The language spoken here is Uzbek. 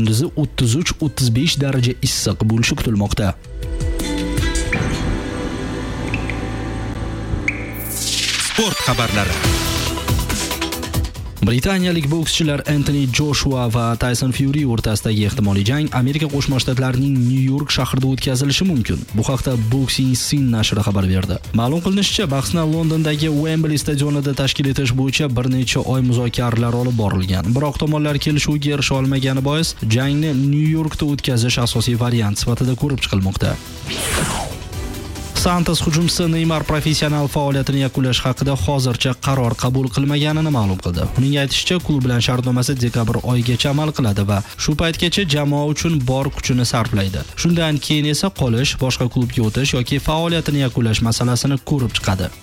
kunduzi 33-35 daraja issiq bo'lishi kutilmoqda. Sport xabarlari. Britaniyalik bokschilar Anthony Joshua va Tyson Fury o'rtasidagi ehtimoliy jang Amerika Qo'shma Shtatlarining Nyu-York shahrida o'tkazilishi mumkin. Bu haqda Boxing Scene nashri xabar berdi. Ma'lum qilinishicha, bahsni Londondagi Wembley stadionida tashkil etish bo'yicha bir necha oy muzokaralar olib borilgan. Biroq tomonlar kelishuvga erisha olmagani bois jangni Nyu-Yorkda o'tkazish asosiy variant sifatida ko'rib chiqilmoqda. Santos hujumchisi Neymar professional faoliyatini yakunlash haqida hozircha qaror qabul qilmaganini ma'lum qildi. Uning aytishicha, klub bilan shartnomasi dekabr oyigacha amal qiladi va shu paytgacha jamoa uchun bor kuchini sarflaydi. Shundan keyin esa qolish, boshqa klubga o'tish yoki faoliyatini yakunlash masalasini ko'rib chiqadi.